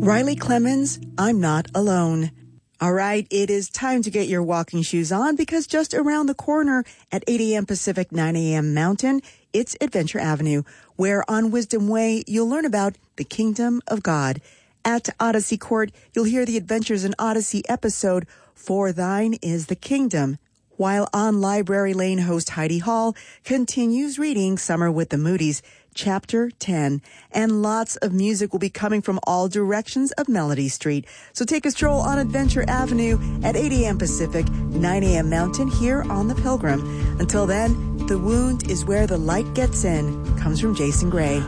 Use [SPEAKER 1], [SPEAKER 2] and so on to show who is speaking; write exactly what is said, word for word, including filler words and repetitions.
[SPEAKER 1] Riley Clemens, I'm Not Alone. All right, it is time to get your walking shoes on because just around the corner at eight a.m. Pacific, nine a.m. Mountain, it's Adventure Avenue, where on Wisdom Way, you'll learn about the Kingdom of God. At Odyssey Court, you'll hear the Adventures in Odyssey episode, For Thine is the Kingdom. While on Library Lane, host Heidi Hall continues reading Summer with the Moody's, Chapter ten, and lots of music will be coming from all directions of Melody Street. So take a stroll on Adventure Avenue at eight a.m. Pacific, nine a.m. Mountain here on The Pilgrim. Until then, The Wound is Where the Light Gets In comes from Jason Gray.